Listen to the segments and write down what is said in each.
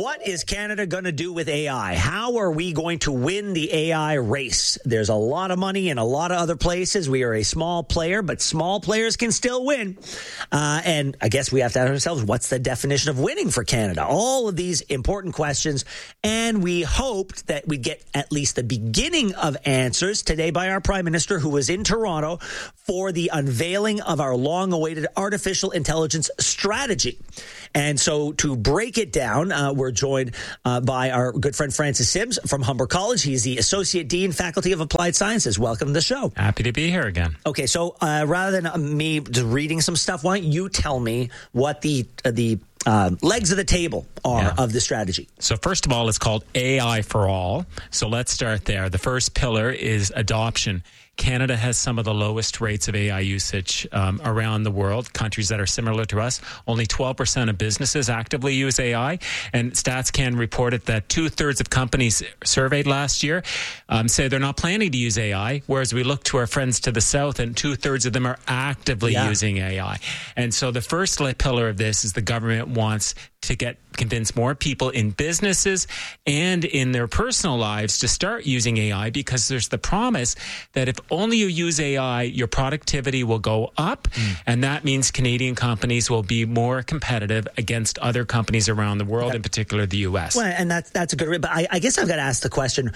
What is Canada going to do with AI? How are we going to win the AI race? There's a lot of money in a lot of other places. We are a small player, but small players can still win. And I guess we have to ask ourselves, what's the definition of winning for Canada? All of these important questions. And we hoped that we'd get at least the beginning of answers today by our Prime Minister, who was in Toronto for the unveiling of our long-awaited artificial intelligence strategy. And so to break it down, we're joined by our good friend Francis Sims from Humber College. He's the Associate Dean, Faculty of Applied Sciences. Welcome to the show. Happy to be here again. Okay, so rather than me just reading some stuff, why don't you tell me what the legs of the table are of the strategy? So first of all, it's called AI for All. So let's start there. The first pillar is adoption. Canada has some of the lowest rates of AI usage around the world, countries that are similar to us. Only 12% of businesses actively use AI. And StatsCan reported that 2/3 of companies surveyed last year say they're not planning to use AI, whereas we look to our friends to the south and 2/3 of them are actively using AI. And so the first pillar of this is the government wants to convince more people in businesses and in their personal lives to start using AI, because there's the promise that if only you use AI, your productivity will go up, and that means Canadian companies will be more competitive against other companies around the world, in particular the U.S. Well, and that's a good. But I guess I've got to ask the question: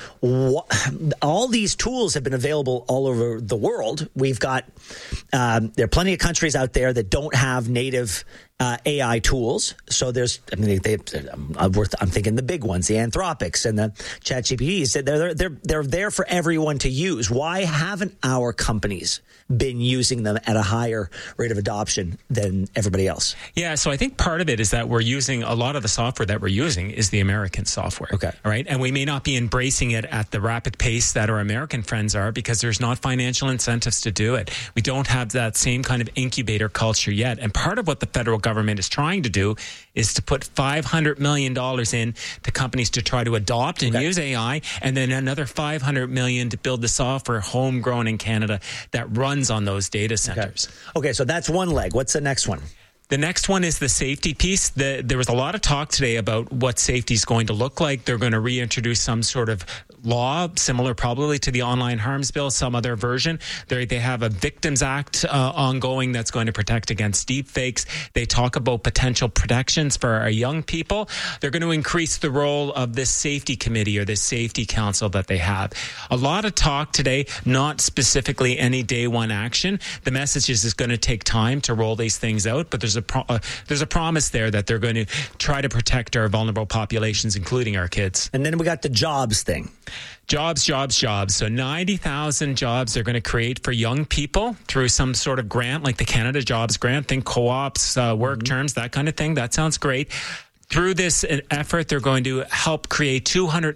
all these tools have been available all over the world. We've got there are plenty of countries out there that don't have native AI tools. So there's, I'm thinking the big ones, the Anthropics and the ChatGPTs. They're there for everyone to use. Why haven't our companies been using them at a higher rate of adoption than everybody else? Yeah, so I think part of it is that we're using a lot of the software that we're using is the American software. Okay. Right? And we may not be embracing it at the rapid pace that our American friends are, because there's not financial incentives to do it. We don't have that same kind of incubator culture yet. And part of what the federal government is trying to do is to put $500 million in to companies to try to adopt and use AI, and then another $500 million to build the software homegrown in Canada that runs on those data centers. Okay, so that's one leg. What's the next one? The next one is the safety piece. There was a lot of talk today about what safety is going to look like. They're going to reintroduce some sort of law, similar probably to the Online Harms Bill, some other version. They have a Victims Act ongoing that's going to protect against deepfakes. They talk about potential protections for our young people. They're going to increase the role of this safety committee or this safety council that they have. A lot of talk today, not specifically any day one action. The message is it's going to take time to roll these things out, but there's a promise there that they're going to try to protect our vulnerable populations, including our kids. And then we got the jobs thing. Jobs. So 90,000 jobs they're going to create for young people through some sort of grant, like the Canada Jobs Grant. Think co-ops, work terms, that kind of thing. That sounds great. Through this effort, they're going to help create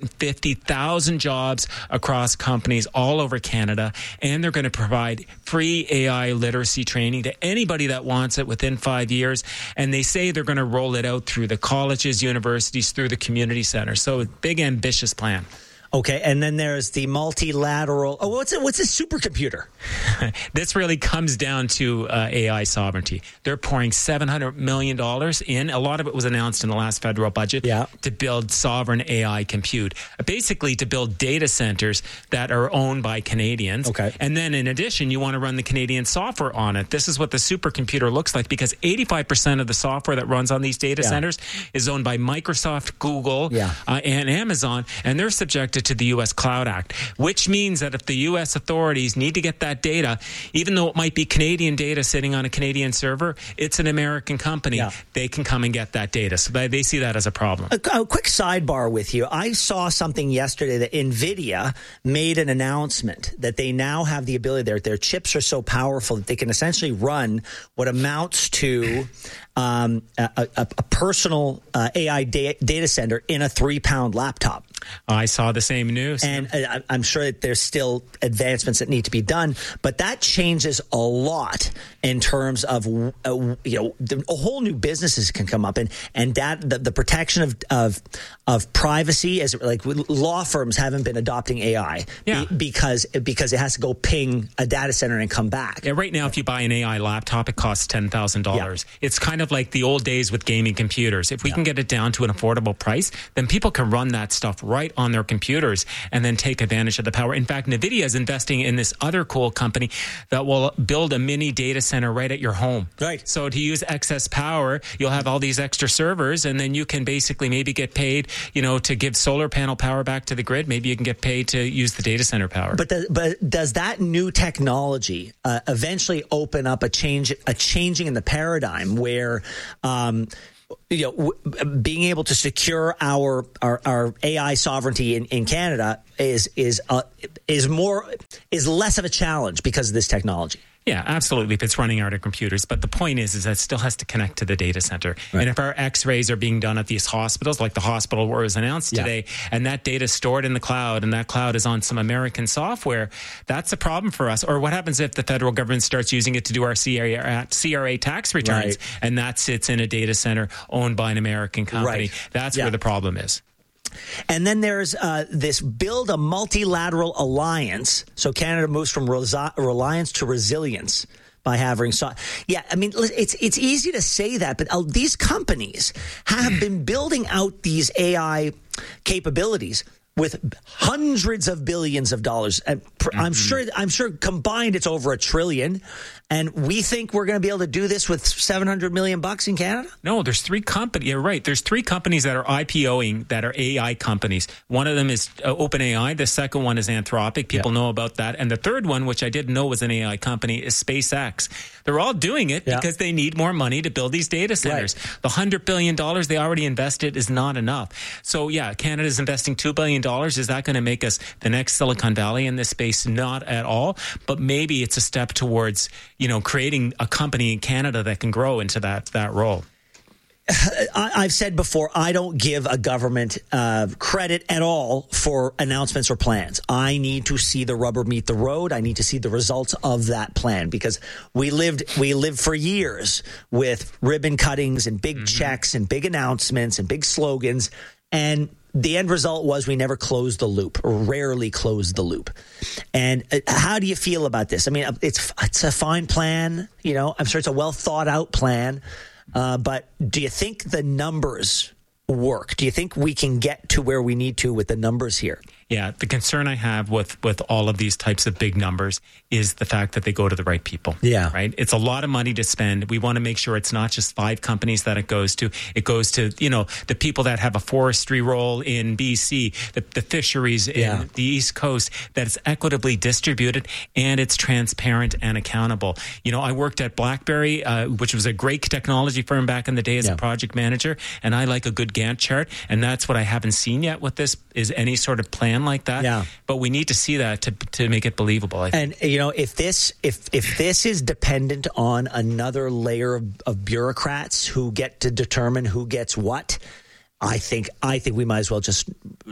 250,000 jobs across companies all over Canada, and they're going to provide free AI literacy training to anybody that wants it within 5 years. And they say they're going to roll it out through the colleges, universities, through the community centers. So a big, ambitious plan. Okay, and then there's the multilateral. Oh, what's a supercomputer? This really comes down to AI sovereignty. They're pouring $700 million in. A lot of it was announced in the last federal budget to build sovereign AI compute, basically to build data centers that are owned by Canadians. Okay. And then in addition, you want to run the Canadian software on it. This is what the supercomputer looks like, because 85% of the software that runs on these data centers is owned by Microsoft, Google, and Amazon, and they're subjected to the U.S. Cloud Act, which means that if the U.S. authorities need to get that data, even though it might be Canadian data sitting on a Canadian server, it's an American company. They can come and get that data. So they see that as a problem. A quick sidebar with you. I saw something yesterday that NVIDIA made an announcement that they now have the ability, their chips are so powerful that they can essentially run what amounts to a personal AI data center in a 3-pound laptop. I saw the same news. And I'm sure that there's still advancements that need to be done, but that changes a lot. in terms of a whole new businesses can come up, and that the protection of privacy, as like law firms haven't been adopting AI because it has to go ping a data center and come back. Yeah, right now if you buy an AI laptop, it costs $10,000. It's kind of like the old days with gaming computers. If we can get it down to an affordable price, then people can run that stuff right on their computers and then take advantage of the power. In fact, NVIDIA is investing in this other cool company that will build a mini data center right at your home. Right. So to use excess power, you'll have all these extra servers, and then you can basically maybe get paid, to give solar panel power back to the grid. Maybe you can get paid to use the data center power. But does that new technology eventually open up a changing in the paradigm where being able to secure our AI sovereignty in Canada is less of a challenge because of this technology? Yeah, absolutely, if it's running out of computers. But the point is that it still has to connect to the data center. Right. And if our x-rays are being done at these hospitals, like the hospital where it was announced today, and that data is stored in the cloud, and that cloud is on some American software, that's a problem for us. Or what happens if the federal government starts using it to do our CRA tax returns, and that sits in a data center owned by an American company? Right. That's where the problem is. And then there's this build a multilateral alliance. So Canada moves from reliance to resilience by having it's easy to say that, but these companies have been building out these AI capabilities with hundreds of billions of dollars. I'm sure combined it's over $1 trillion. And we think we're going to be able to do this with $700 million in Canada? No, there's 3 companies. You're right. There's 3 companies that are IPOing that are AI companies. One of them is OpenAI. The second one is Anthropic. People know about that. And the third one, which I didn't know was an AI company, is SpaceX. They're all doing it because they need more money to build these data centers. Right. The $100 billion they already invested is not enough. So, Canada's investing $2 billion. Is that going to make us the next Silicon Valley in this space? Not at all. But maybe it's a step towards creating a company in Canada that can grow into that role. I've said before, I don't give a government credit at all for announcements or plans. I need to see the rubber meet the road. I need to see the results of that plan, because we lived for years with ribbon cuttings and big checks and big announcements and big slogans, and the end result was we never closed the loop, or rarely closed the loop. And how do you feel about this? I mean, it's a fine plan. I'm sure it's a well thought out plan. But do you think the numbers work? Do you think we can get to where we need to with the numbers here? Yeah, the concern I have with all of these types of big numbers is the fact that they go to the right people. Yeah. Right? It's a lot of money to spend. We want to make sure it's not just 5 companies that it goes to. It goes to, the people that have a forestry role in BC, the fisheries in the East Coast, that it's equitably distributed and it's transparent and accountable. I worked at BlackBerry, which was a great technology firm back in the day as a project manager, and I like a good Gantt chart, and that's what I haven't seen yet with this, is any sort of plan like that. Yeah. But we need to see that to make it believable, I think. And if this is dependent on another layer of bureaucrats who get to determine who gets what, I think we might as well just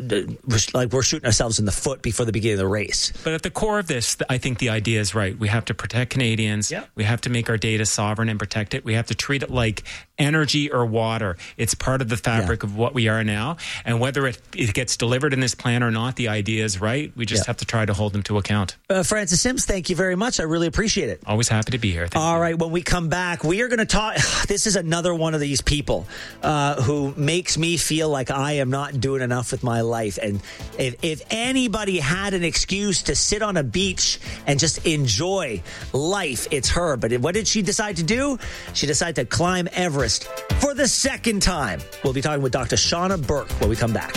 we're shooting ourselves in the foot before the beginning of the race. But at the core of this, I think the idea is right. We have to protect Canadians. Yeah. We have to make our data sovereign and protect it. We have to treat it like energy or water. It's part of the fabric of what we are now. And whether it gets delivered in this plan or not, the idea is right. We just have to try to hold them to account. Francis Sims, thank you very much. I really appreciate it. Always happy to be here. All right. When we come back, we are going to talk. This is another one of these people who makes me feel like I am not doing enough with my life. And if anybody had an excuse to sit on a beach and just enjoy life, it's her. But what did she decide to do? She decided to climb Everest for the second time. We'll be talking with Dr. Shauna Burke when we come back.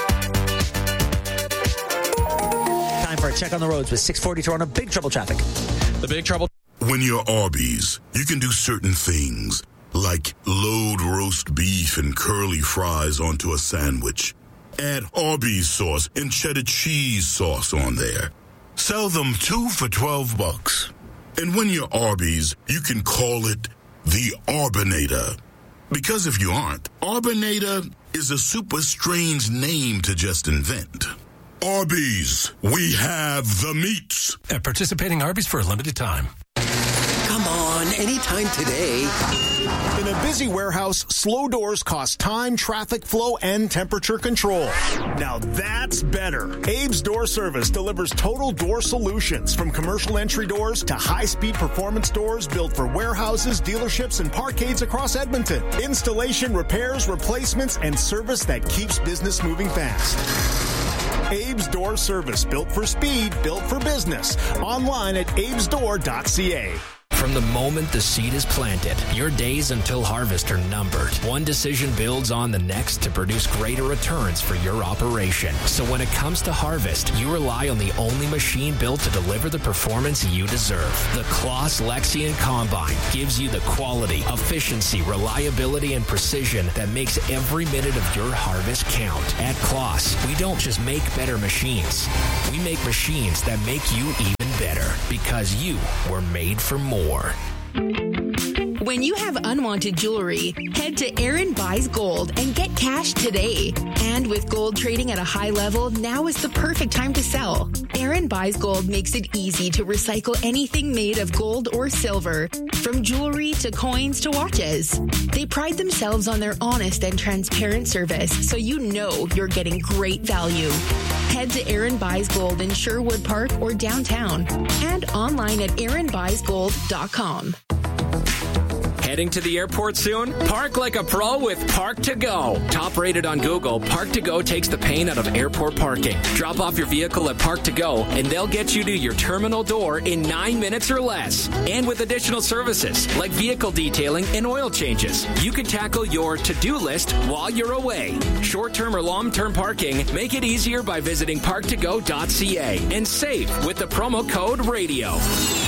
Time for a check on the roads with 640 Toronto. Big Trouble traffic. The Big Trouble. When you're Arby's, you can do certain things, like load roast beef and curly fries onto a sandwich. Add Arby's sauce and cheddar cheese sauce on there. Sell them 2 for $12. And when you're Arby's, you can call it the Arbinator. Because if you aren't, Arbinator is a super strange name to just invent. Arby's, we have the meats. At participating Arby's for a limited time. Come Come on, anytime today. In a busy warehouse, slow doors cost time, traffic flow, and temperature control. Now that's better. Abe's Door Service delivers total door solutions, from commercial entry doors to high-speed performance doors built for warehouses, dealerships, and parkades across Edmonton. Installation, repairs, replacements, and service that keeps business moving fast. Abe's Door Service, built for speed, built for business. Online at abesdoor.ca. From the moment the seed is planted, your days until harvest are numbered. One decision builds on the next to produce greater returns for your operation. So when it comes to harvest, you rely on the only machine built to deliver the performance you deserve. The Claas Lexion Combine gives you the quality, efficiency, reliability, and precision that makes every minute of your harvest count. At Claas, we don't just make better machines. We make machines that make you even better, because you were made for more. When you have unwanted jewelry, head to Aaron Buys Gold and get cash today. And with gold trading at a high level, now is the perfect time to sell. Aaron Buys Gold makes it easy to recycle anything made of gold or silver, from jewelry to coins to watches. They pride themselves on their honest and transparent service, so you know you're getting great value. Head to Aaron Buys Gold in Sherwood Park or downtown, and online at aaronbuysgold.com. Heading to the airport soon? Park like a pro with Park to Go. Top rated on Google, Park to Go takes the pain out of airport parking. Drop off your vehicle at Park to Go, and they'll get you to your terminal door in 9 minutes or less. And with additional services like vehicle detailing and oil changes, you can tackle your to-do list while you're away. Short-term or long-term parking, make it easier by visiting parktogo.ca and save with the promo code RADIO.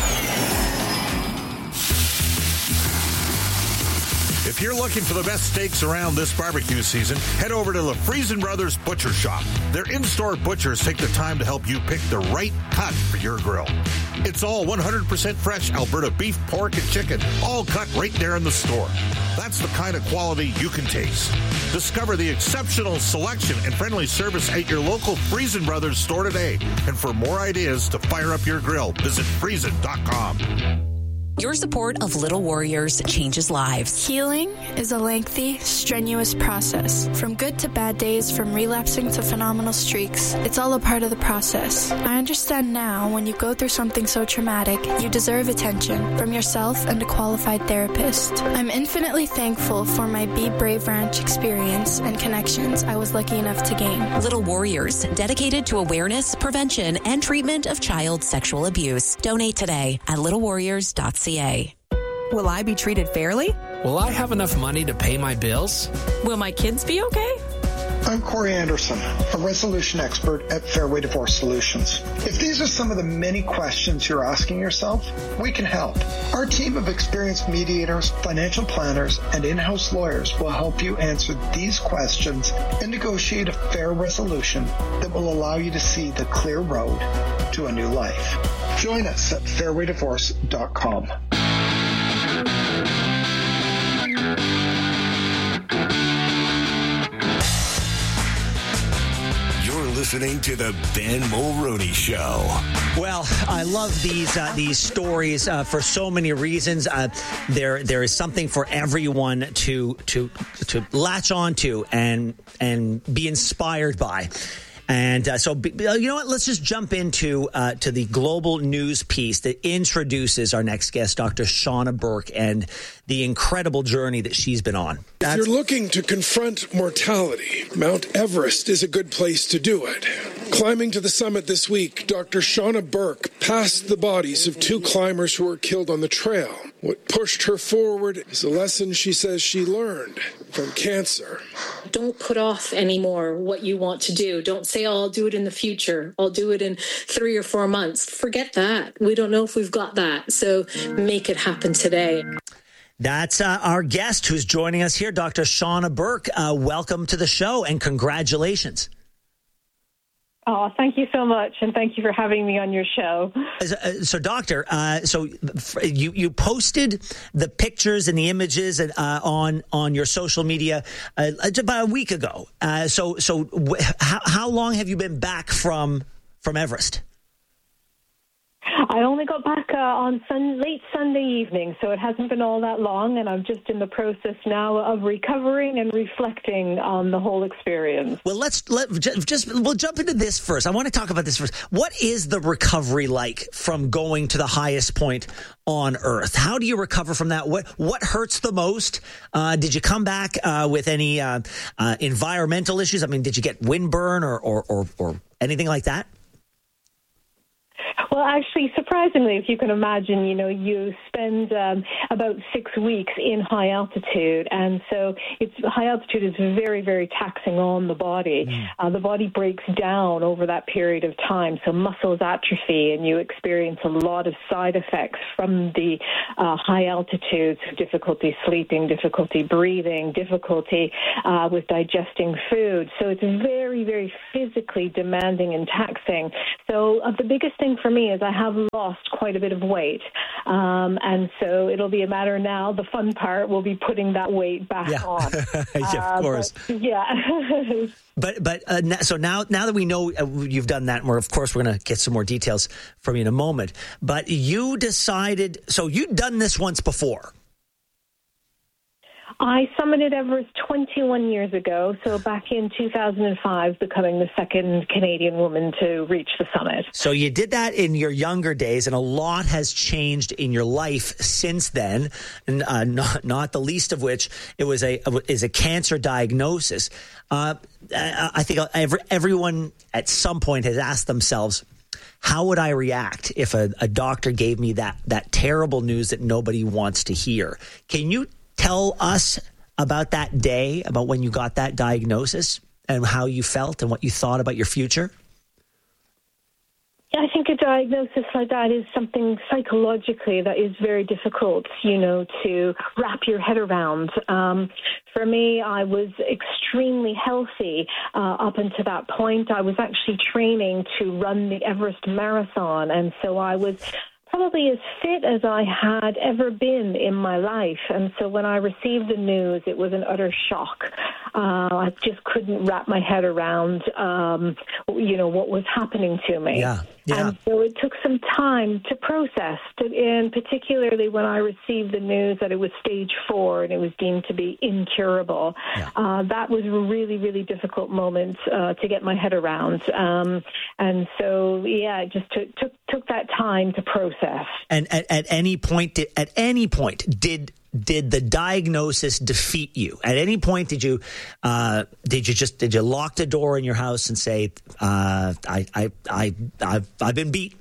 If you're looking for the best steaks around this barbecue season, head over to the Friesen Brothers Butcher Shop. Their in-store butchers take the time to help you pick the right cut for your grill. It's all 100% fresh Alberta beef, pork, and chicken, all cut right there in the store. That's the kind of quality you can taste. Discover the exceptional selection and friendly service at your local Friesen Brothers store today. And for more ideas to fire up your grill, visit Friesen.com. Your support of Little Warriors changes lives. Healing is a lengthy, strenuous process. From good to bad days, from relapsing to phenomenal streaks, it's all a part of the process. I understand now, when you go through something so traumatic, you deserve attention from yourself and a qualified therapist. I'm infinitely thankful for my Be Brave Ranch experience and connections I was lucky enough to gain. Little Warriors, dedicated to awareness, prevention, and treatment of child sexual abuse. Donate today at littlewarriors.ca. Will I be treated fairly? Will I have enough money to pay my bills? Will my kids be okay? I'm Corey Anderson, a resolution expert at Fairway Divorce Solutions. If these are some of the many questions you're asking yourself, we can help. Our team of experienced mediators, financial planners, and in-house lawyers will help you answer these questions and negotiate a fair resolution that will allow you to see the clear road to a new life. Join us at fairwaydivorce.com. Listening to the Ben Mulroney Show. Well, I love these stories for so many reasons. There is something for everyone to latch onto and be inspired by. And so, you know what? Let's just jump into to the global news piece that introduces our next guest, Dr. Shauna Burke, and the incredible journey that she's been on. If you're looking to confront mortality, Mount Everest is a good place to do it. Climbing to the summit this week, Dr. Shauna Burke passed the bodies of 2 climbers who were killed on the trail. What pushed her forward is a lesson she says she learned from cancer. Don't put off anymore what you want to do. Don't say, oh, I'll do it in the future. I'll do it in 3 or 4 months. Forget that. We don't know if we've got that. So make it happen today. That's our guest who's joining us here, Dr. Shauna Burke. Welcome to the show and congratulations. Oh, thank you so much, and thank you for having me on your show. So, Doctor, you posted the pictures and the images on your social media about a week ago. How long have you been back from Everest? I only got back on late Sunday evening, so it hasn't been all that long, and I'm just in the process now of recovering and reflecting on the whole experience. Well, we'll jump into this first. I want to talk about this first. What is the recovery like from going to the highest point on Earth? How do you recover from that? What hurts the most? Did you come back with any environmental issues? I mean, did you get windburn or anything like that? Well, actually, surprisingly, if you can imagine, you spend about 6 weeks in high altitude. And so high altitude is very, very taxing on the body. The body breaks down over that period of time. So muscles atrophy, and you experience a lot of side effects from the high altitude. So difficulty sleeping, difficulty breathing, difficulty with digesting food. So it's very, very physically demanding and taxing. So the biggest thing for me is I have lost quite a bit of weight. And so it'll be a matter now. The fun part will be putting that weight back on. Yeah, of course. So now that we know you've done that, and of course we're going to get some more details from you in a moment. But you decided, so you'd done this once before. I summited Everest 21 years ago, so back in 2005, becoming the second Canadian woman to reach the summit. So you did that in your younger days, and a lot has changed in your life since then, and not the least of which is a cancer diagnosis. I think everyone at some point has asked themselves, how would I react if a doctor gave me that terrible news that nobody wants to hear? Can you tell us about that day, about when you got that diagnosis and how you felt and what you thought about your future? I think a diagnosis like that is something psychologically that is very difficult, to wrap your head around. For me, I was extremely healthy up until that point. I was actually training to run the Everest Marathon, and so I was probably as fit as I had ever been in my life. And so when I received the news, it was an utter shock. I just couldn't wrap my head around, what was happening to me. Yeah. And so it took some time to process, and particularly when I received the news that it was stage 4 and it was deemed to be incurable. That was a really, really difficult moment to get my head around. And so, it just took that time to process. And at any point, did the diagnosis defeat you? At any point, did you lock the door in your house and say, I've been beat?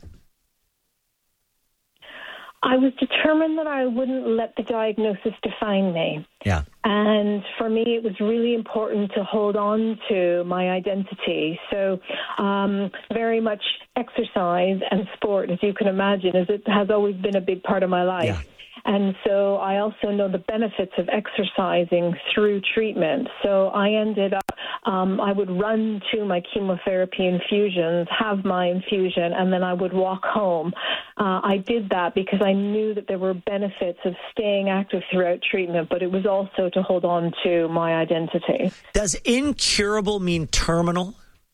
I was determined that I wouldn't let the diagnosis define me. Yeah. And for me, it was really important to hold on to my identity. So very much exercise and sport, as you can imagine, as it has always been a big part of my life. Yeah. And so I also know the benefits of exercising through treatment. So I ended up, I would run to my chemotherapy infusions, have my infusion, and then I would walk home. I did that because I knew that there were benefits of staying active throughout treatment, but it was also to hold on to my identity. Does incurable mean terminal?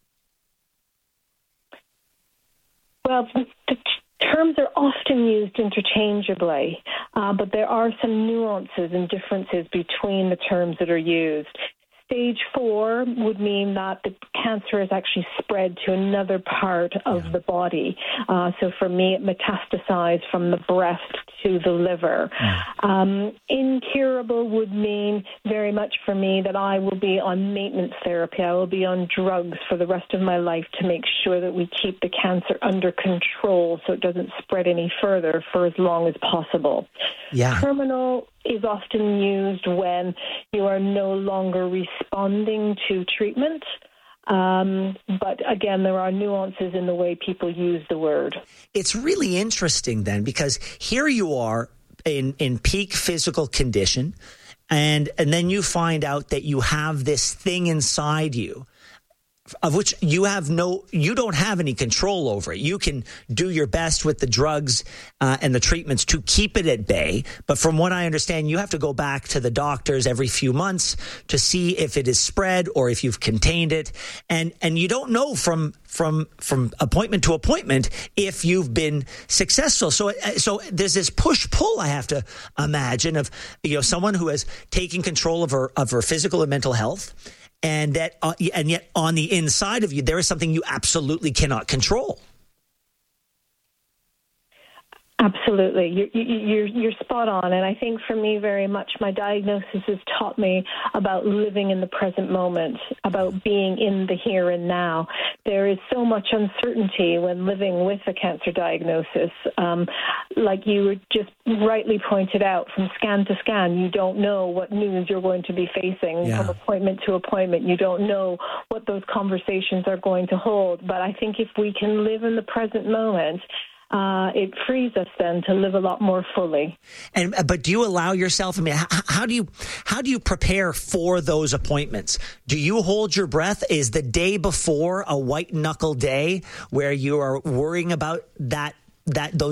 Well, the terms are often used interchangeably, but there are some nuances and differences between the terms that are used. Stage 4 would mean that the cancer has actually spread to another part of the body. So for me, it metastasized from the breast to the liver. Incurable would mean very much for me that I will be on maintenance therapy. I will be on drugs for the rest of my life to make sure that we keep the cancer under control so it doesn't spread any further for as long as possible. Yeah. Terminal is often used when you are no longer responding to treatment. But again, there are nuances in the way people use the word. It's really interesting then, because here you are in peak physical condition, and then you find out that you have this thing inside you. of which you don't have any control over it. You can do your best with the drugs and the treatments to keep it at bay. But from what I understand, you have to go back to the doctors every few months to see if it is spread or if you've contained it. And you don't know from appointment to appointment if you've been successful. So there's this push-pull, I have to imagine, of someone who has taken control of her physical and mental health. And yet on the inside of you, there is something you absolutely cannot control. Absolutely. You're spot on. And I think for me, very much, my diagnosis has taught me about living in the present moment, about being in the here and now. There is so much uncertainty when living with a cancer diagnosis. Like you just rightly pointed out, from scan to scan, you don't know what news you're going to be facing from appointment to appointment. You don't know what those conversations are going to hold. But I think if we can live in the present moment, it frees us then to live a lot more fully. But do you allow yourself? I mean, how do you prepare for those appointments? Do you hold your breath? Is the day before a white knuckle day where you are worrying about those